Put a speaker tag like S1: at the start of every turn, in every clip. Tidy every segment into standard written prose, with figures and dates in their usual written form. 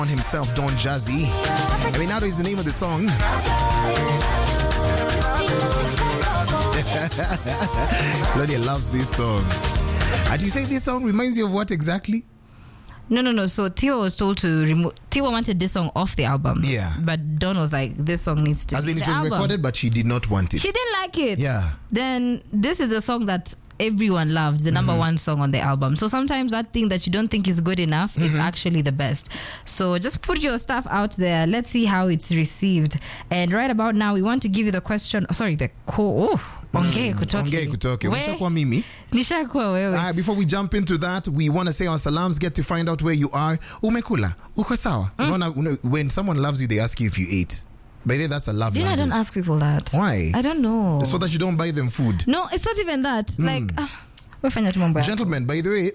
S1: on himself, Don Jazzy. I mean, how is the name of the song? Claudia loves this song. And you say this song reminds you of what exactly?
S2: No. So Tiwa was told to remove. Tiwa wanted this song off the album.
S1: Yeah.
S2: But Don was like, this song needs to
S1: As
S2: be
S1: in,
S2: the
S1: it was
S2: album.
S1: recorded, but she did not want it.
S2: She didn't like it.
S1: Yeah.
S2: Then this is the song that everyone loved, the number one song on the album. So sometimes that thing that you don't think is good enough, it's actually the best. So just put your stuff out there. Let's see how it's received. And right about now, we want to give you the question. Sorry, the call. Ongee kutoke.
S1: Umeshakuwa mimi?
S2: Nishakuwa wewe.
S1: Before we jump into that, we want to say our salams, get to find out where you are. Umekula? Uko sawa? When someone loves you, they ask you if you ate. By the way, that's a love language.
S2: I don't ask people that.
S1: Why?
S2: I don't know.
S1: So that you don't buy them food.
S2: No, it's not even that. Like, wefanya tu mambo yako.
S1: Gentlemen, by the way,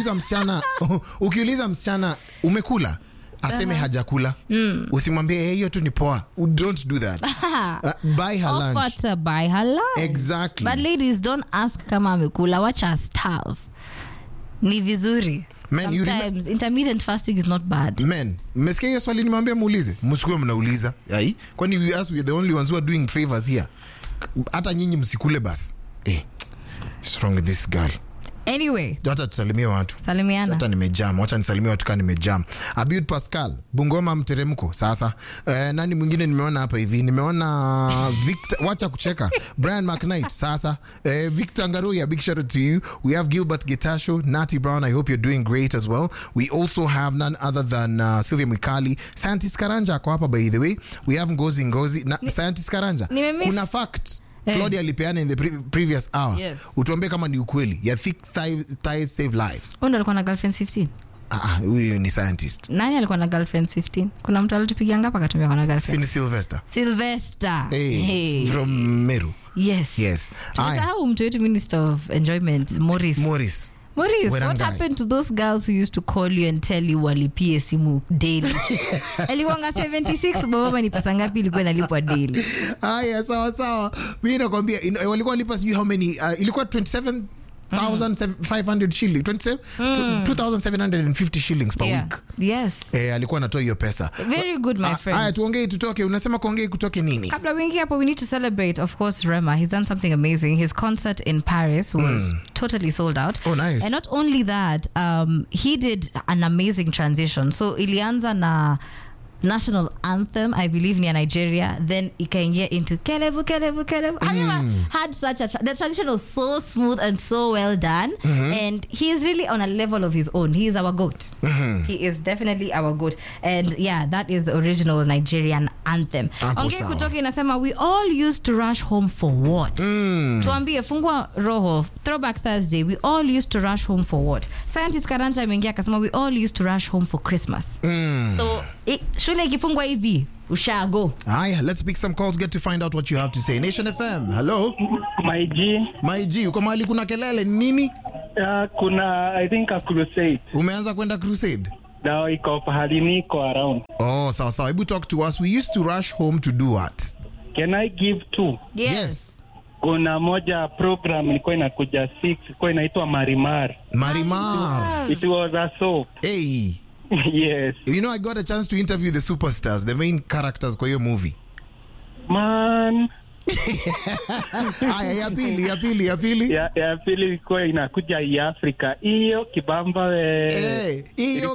S1: ukiuliza msichana umekula, aseme hajakula. Usimwambie hiyo tu ni poa. Don't do that. Buy her lunch.
S2: Offer to buy her lunch.
S1: Exactly.
S2: But ladies, don't ask kama amekula. Watch her starve. Ni vizuri.
S1: Man,
S2: sometimes intermittent fasting is not bad.
S1: Men, mmesikia hiyo swali nimwambia muulize. Msikuwe mnauliza. Ai? Kwani we ask, we're the only ones who are doing favors here. Hata nyinyi msikule basi. What's wrong with this girl?
S2: Anyway.
S1: Hata tusalimie watu.
S2: Salimiana.
S1: Hata nimejam. Wacha nisalimie watu kama nimejam. Abud Pascal, Bungoma mteremko. Sasa. Nani mwingine nimeona hapa hivi? Nimeona Victor, wacha kucheka. Brian McKnight. Sasa. Victor Ngaruya, big shout out to you. We have Gilbert Getasho, Natty Brown. I hope you're doing great as well. We also have none other than Sylvia Mwikali. Santis Karanja kwa hapa, by the way. We have Ngozi. Santis Karanja. Kuna fact. Claudia alipeana in the previous hour.
S2: Yes.
S1: Utuambie kama ni ukweli. Ya thick thighs save lives.
S2: Ndo alikuwa na girlfriend 15.
S1: Huyu ni scientist.
S2: Nani alikuwa na girlfriend 15? Kuna mtu alitupigia ngapa akatumia kwa na girlfriend. Sylvester.
S1: Hey. From Meru.
S2: Yes. Tusahau mtu wetu Minister of Enjoyment, Morris, what happened to those girls who used to call you and tell you walipie simu daily? Aliwanga 76 baba, ni pesa ngapi ilikuwa inalipwa daily?
S1: Sawa. Mimi nakwambia walikuwa walipa sijui how many, ilikuwa 27,500 shillings, 2,750 shillings per week.
S2: Yes.
S1: Alikuwa anatoa hiyo pesa.
S2: Very good, my friend.
S1: Haya, tuongee tutoke. Unasema kuongee kutoke nini?
S2: Kabla wingi hapo, we need to celebrate, of course, Rema. He's done something amazing. His concert in Paris was totally sold out.
S1: Oh, nice.
S2: And not only that, he did an amazing transition. So ilianza na national anthem, I believe, near Nigeria. Then ikaingia into Kelebu. Have you ever had such the transition was so smooth and so well done. And he is really on a level of his own. He is our GOAT. He is definitely our GOAT. And yeah, that is the original Nigerian anthem. Ongea kutoka inasema, we all used to rush home for what? Tuambie, fungua roho. Throwback Thursday, we all used to rush home for what? Scientist Karanja ameingia akasema, we all used to rush home for Christmas. So shule ikifungwa hivi ushago.
S1: Let's pick some calls, get to find out what you have to say. Nation FM, hello. My G, uko mahali kuna kelele nini?
S3: Kuna, I think, a crusade.
S1: Umeanza kwenda crusade?
S3: Now iko pahali niko around.
S1: Sawa. Hebu talk to us. We used to rush home to do what?
S3: Can I give two?
S1: Yes.
S3: Kuna moja program ilikuwa inakuja 6, ilikuwa inaitwa Marimar. It was a soap.
S1: Hey.
S3: Yes.
S1: You know, I got a chance to interview the superstars, the main characters kwa hiyo movie.
S3: Man.
S1: Ya pili.
S3: Ya pili ilikuwa inakuja ya Afrika. Hiyo kibamba we.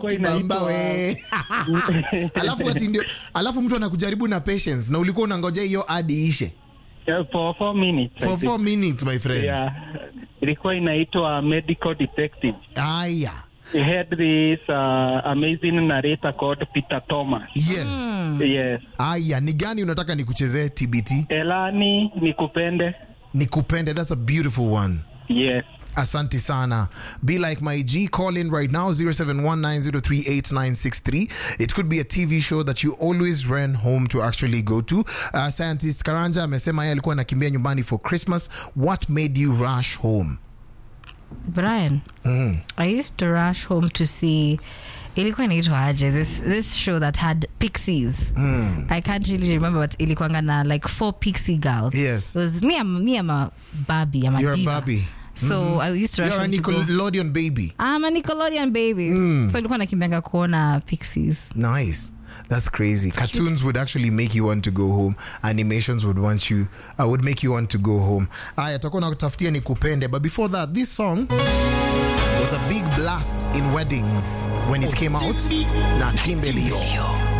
S1: Alafu mtu anakujaribu na patience na ulikuwa unangojea hiyo hadi ishe.
S3: For 4 minutes.
S1: For 4 minutes, my friend.
S3: Yeah. Ilikuwa inaitwa Medical Detective. He had this amazing narrator called Peter Thomas.
S1: Yes.
S3: Yes.
S1: Ni gani unataka nikuchezee TBT?
S3: Elani Nikupende. That's a beautiful one.
S1: Yes. Asante sana. Be like my G. Call in right now, 0719038963. It could be a TV show that you always ran home to actually go to. Scientist Karanja amesema yeye alikuwa anakimbia nyumbani for Christmas. What made you rush home?
S2: Brian, I used to rush home to see, ilikuwa inaitwa aje, this show that had pixies. I can't really remember, but ilikuwa na like 4 pixie girls.
S1: Yes.
S2: It was me, I'm a Barbie. I'm a
S1: You're
S2: diva.
S1: a Barbie.
S2: So I used to rush
S1: You're a
S2: home to go.
S1: Nickelodeon baby.
S2: I'm a Nickelodeon baby. So nilikuwa nakimbianga kuona Pixies.
S1: Nice. That's crazy. Cartoons would actually make you want to go home. Animations would make you want to go home. Aya, takuwa nakutafutia nikupende. But before that, this song was a big blast in weddings when it came out. Na Timbelio.